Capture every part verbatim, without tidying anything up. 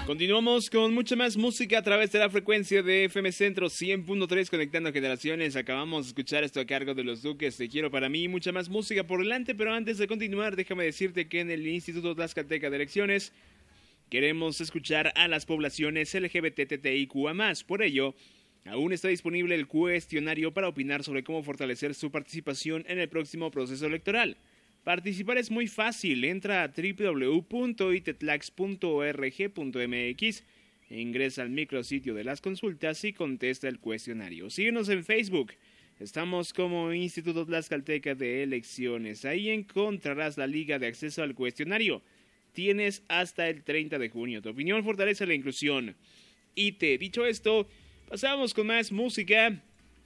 Continuamos con mucha más música a través de la frecuencia de F M Centro cien punto tres, conectando generaciones. Acabamos de escuchar esto a cargo de Los Duques, Te Quiero Para Mí. Mucha más música por delante, pero antes de continuar, déjame decirte que en el Instituto Tlaxcalteca de Elecciones queremos escuchar a las poblaciones L G B T T I Q A más. Por ello, aún está disponible el cuestionario para opinar sobre cómo fortalecer su participación en el próximo proceso electoral. Participar es muy fácil, entra a doble u doble u doble u punto itetlax punto org punto m x, ingresa al micrositio de las consultas y contesta el cuestionario. Síguenos en Facebook, estamos como Instituto Tlaxcalteca de Elecciones, ahí encontrarás la liga de acceso al cuestionario. Tienes hasta el treinta de junio, tu opinión fortalece la inclusión. Y te, dicho esto, pasamos con más música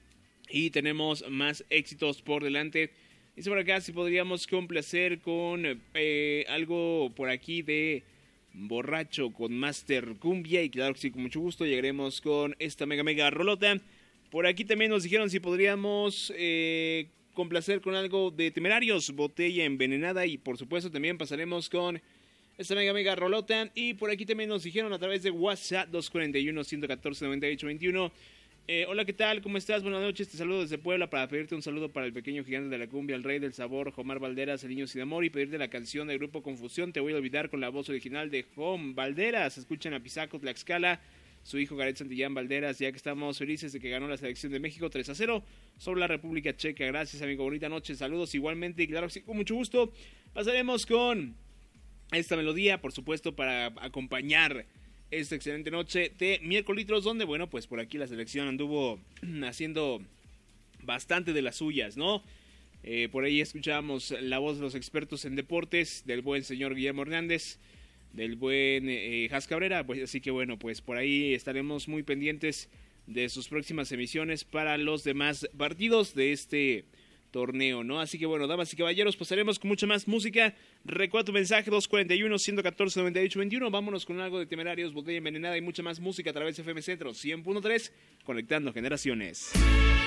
y tenemos más éxitos por delante. Dice por acá si podríamos complacer con eh, algo por aquí de Borracho con Master Cumbia. Y claro que sí, con mucho gusto llegaremos con esta mega mega rolota. Por aquí también nos dijeron si podríamos eh, complacer con algo de Temerarios, Botella Envenenada. Y por supuesto también pasaremos con esta mega mega rolota. Y por aquí también nos dijeron a través de WhatsApp dos cuatro uno, uno uno cuatro, nueve ocho dos uno. Eh, hola, ¿qué tal? ¿Cómo estás? Buenas noches, te saludo desde Puebla para pedirte un saludo para el pequeño gigante de la cumbia, el rey del sabor, Jomar Valderas, el niño sin amor, y pedirte la canción del grupo Confusión, Te Voy a Olvidar, con la voz original de Jom Valderas. Escuchan a Pisaco Tlaxcala, su hijo Gareth Santillán Valderas, ya que estamos felices de que ganó la selección de México tres a cero sobre la República Checa. Gracias, amigo, bonita noche, saludos igualmente, y claro que sí, con mucho gusto. Pasaremos con esta melodía, por supuesto, para acompañar esta excelente noche de miércoles, donde, bueno, pues por aquí la selección anduvo haciendo bastante de las suyas, ¿no? Eh, por ahí escuchábamos la voz de los expertos en deportes, del buen señor Guillermo Hernández, del buen eh, Jas Cabrera, pues así que bueno, pues por ahí estaremos muy pendientes de sus próximas emisiones para los demás partidos de este torneo, ¿no? Así que bueno, damas y caballeros, pasaremos con mucha más música. Recuerda tu mensaje, dos cuatro uno, uno uno cuatro, nueve ocho dos uno. Vámonos con algo de Temerarios, Botella Envenenada y mucha más música a través de F M Centro cien punto tres, conectando generaciones.